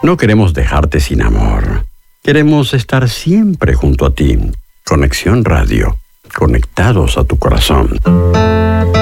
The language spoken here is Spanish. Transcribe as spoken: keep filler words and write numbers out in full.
No queremos dejarte sin amor. Queremos estar siempre junto a ti. Conexión Radio. Conectados a tu corazón.